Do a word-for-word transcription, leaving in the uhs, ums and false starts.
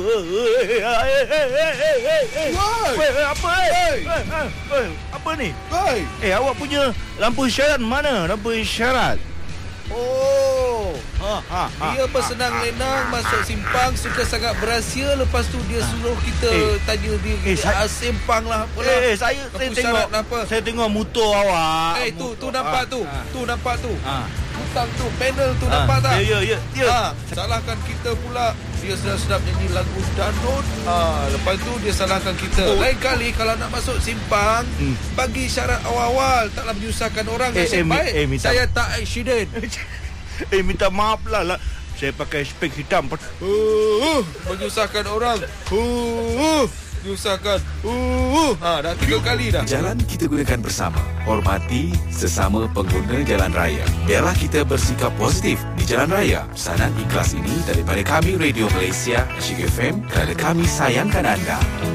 Apa eh? Apa ni? Eh, awak punya lampu isyarat mana? Lampu isyarat. Oh, Ha, ha, ha, dia bersenang lenang masuk simpang, suka sangat berahsia. Lepas tu dia suruh kita Eh. tanya dia, Eh, saya- ah, simpang lah apalah. Eh, saya Lampu saya isyarat tengok apa? saya tengok motor awak. Eh, tu tu Motor. nampak Ah, tu. ah. Tu nampak tu. Ah. Hutang tu, panel tu Ah, nampak tak? Ya, ya, ya. ya. Ha, salahkan kita pula. Dia sedap-sedap nyanyi lagu Danone. Ha, lepas tu dia salahkan kita. Oh. Lain kali kalau nak masuk simpang, Hmm. bagi syarat awal-awal. Taklah menyusahkan orang. Eh, Nasib eh, mi- baik eh, minta- saya tak accident. Eh, minta maaf lah, lah. Saya pakai spek hitam. Uh, menyusahkan orang. Uh, menyusahkan. Uh, ha, dah tiga kali dah. Jalan kita gunakan bersama. Hormati sesama pengguna jalan raya. Biarlah kita bersikap positif di jalan raya. Pesanan ikhlas ini daripada kami Radio Malaysia, Shig F M, kerana kami sayangkan anda.